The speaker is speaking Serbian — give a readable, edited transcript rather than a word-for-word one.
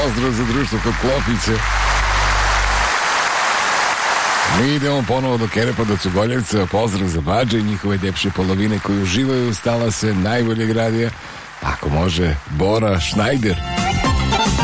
Pozdrav za društvo kod Klopice. Mi idemo ponovo do Kerepa, do Cugoljevca. Pozdrav za Badže i njihove ljepše polovine koji uživaju. Stala se najboljeg radija, ako može, Bora Šnajder.